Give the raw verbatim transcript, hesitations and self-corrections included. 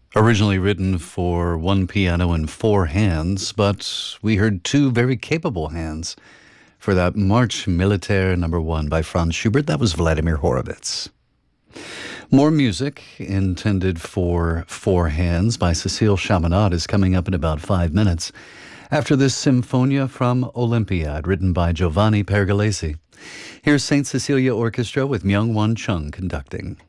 Originally written for one piano and four hands, but we heard two very capable hands for that March Militaire number one by Franz Schubert. That was Vladimir Horowitz. More music intended for four hands by Cécile Chaminade is coming up in about five minutes. After this Symphonia from Olympiad, written by Giovanni Pergolesi. Here's Saint Cecilia Orchestra with Myung-Whun Chung conducting.